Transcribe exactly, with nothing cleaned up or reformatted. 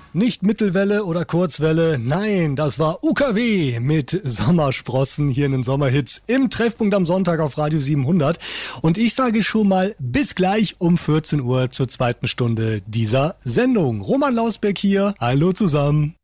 Nicht Mittelwelle oder Kurzwelle, nein, das war U K W mit Sommersprossen hier in den Sommerhits im Treffpunkt am Sonntag auf Radio siebenhundert. Und ich sage schon mal bis gleich um vierzehn Uhr zur zweiten Stunde dieser Sendung. Roman Lausberg hier, hallo zusammen.